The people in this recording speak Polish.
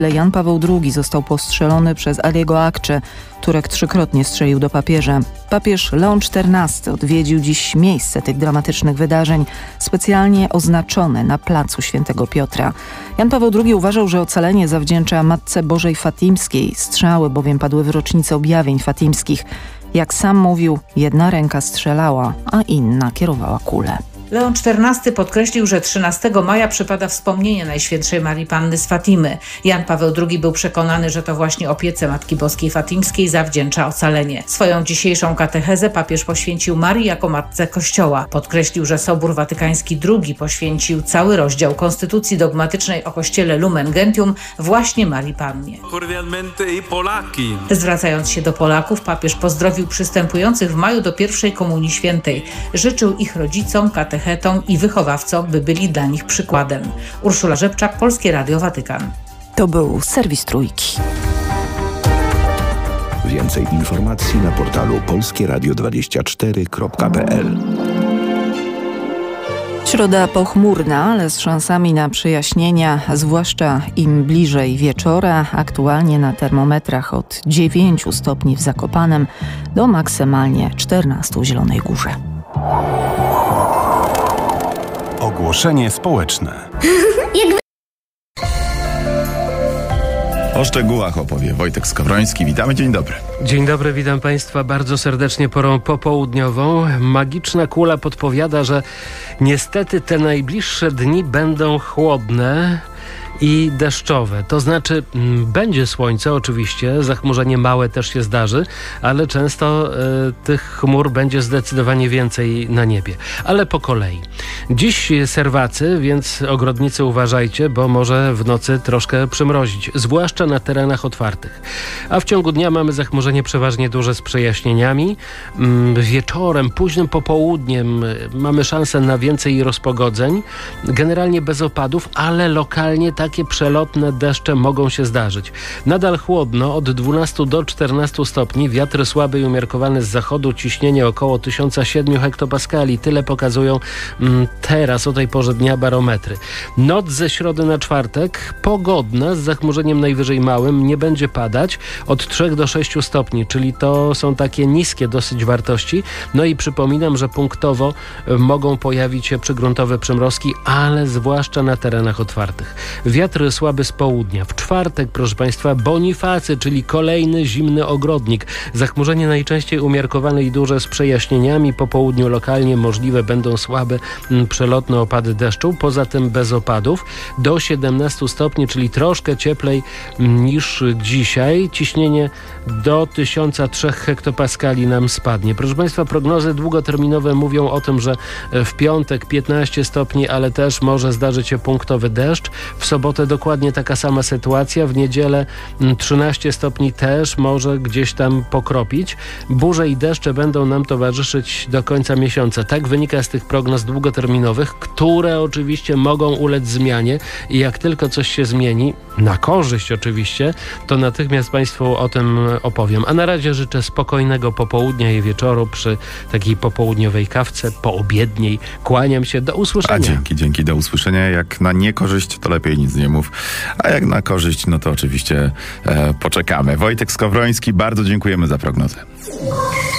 Jan Paweł II został postrzelony przez Aliego Akcze. Turek 3-krotnie strzelił do papieża. Papież Leon XIV odwiedził dziś miejsce tych dramatycznych wydarzeń, specjalnie oznaczone na placu Świętego Piotra. Jan Paweł II uważał, że ocalenie zawdzięcza Matce Bożej Fatimskiej. Strzały bowiem padły w rocznicę objawień fatimskich. Jak sam mówił, jedna ręka strzelała, a inna kierowała kulę. Leon XIV podkreślił, że 13 maja przypada wspomnienie Najświętszej Marii Panny z Fatimy. Jan Paweł II był przekonany, że to właśnie opiece Matki Boskiej Fatimskiej zawdzięcza ocalenie. Swoją dzisiejszą katechezę papież poświęcił Marii jako Matce Kościoła. Podkreślił, że Sobór Watykański II poświęcił cały rozdział konstytucji dogmatycznej o Kościele Lumen Gentium właśnie Marii Pannie. Zwracając się do Polaków, papież pozdrowił przystępujących w maju do pierwszej Komunii Świętej. Życzył ich rodzicom, katechetom i wychowawcom, by byli dla nich przykładem. Urszula Rzepczak, Polskie Radio Watykan. To był serwis Trójki. Więcej informacji na portalu polskieradio24.pl. Środa pochmurna, ale z szansami na przejaśnienia, zwłaszcza im bliżej wieczora. Aktualnie na termometrach od 9 stopni w Zakopanem do maksymalnie 14 w Zielonej Górze. Ogłoszenie społeczne. O szczegółach opowie Wojtek Skowroński. Witamy, dzień dobry. Dzień dobry, witam Państwa bardzo serdecznie porą popołudniową. Magiczna kula podpowiada, że niestety te najbliższe dni będą chłodne i deszczowe. To znaczy będzie słońce oczywiście, zachmurzenie małe też się zdarzy, ale często tych chmur będzie zdecydowanie więcej na niebie. Ale po kolei. Dziś serwacy, więc ogrodnicy uważajcie, bo może w nocy troszkę przymrozić, zwłaszcza na terenach otwartych. A w ciągu dnia mamy zachmurzenie przeważnie duże z przejaśnieniami. Wieczorem, późnym popołudniem mamy szansę na więcej rozpogodzeń. Generalnie bez opadów, ale lokalnie takie przelotne deszcze mogą się zdarzyć. Nadal chłodno, od 12 do 14 stopni, wiatr słaby i umiarkowany z zachodu, ciśnienie około 1007 hektopaskali. Tyle pokazują teraz o tej porze dnia barometry. Noc ze środy na czwartek pogodna, z zachmurzeniem najwyżej małym, nie będzie padać, od 3 do 6 stopni, czyli to są takie niskie dosyć wartości. No i przypominam, że punktowo mogą pojawić się przygruntowe przymrozki, ale zwłaszcza na terenach otwartych. Wiatr słaby z południa. W czwartek, proszę Państwa, Bonifacy, czyli kolejny zimny ogrodnik. Zachmurzenie najczęściej umiarkowane i duże z przejaśnieniami. Po południu lokalnie możliwe będą słabe przelotne opady deszczu. Poza tym bez opadów. Do 17 stopni, czyli troszkę cieplej niż dzisiaj. Ciśnienie do 1003 hektopaskali nam spadnie. Proszę Państwa, prognozy długoterminowe mówią o tym, że w piątek 15 stopni, ale też może zdarzyć się punktowy deszcz. W sobotę dokładnie taka sama sytuacja. W niedzielę 13 stopni też może gdzieś tam pokropić. Burze i deszcze będą nam towarzyszyć do końca miesiąca. Tak wynika z tych prognoz długoterminowych, które oczywiście mogą ulec zmianie i jak tylko coś się zmieni, na korzyść oczywiście, to natychmiast Państwu o tym opowiem. A na razie życzę spokojnego popołudnia i wieczoru przy takiej popołudniowej kawce, poobiedniej. Kłaniam się, do usłyszenia. A dzięki, do usłyszenia. Jak na niekorzyść, to lepiej nic nie mów. A jak na korzyść, no to oczywiście poczekamy. Wojtek Skowroński, bardzo dziękujemy za prognozę.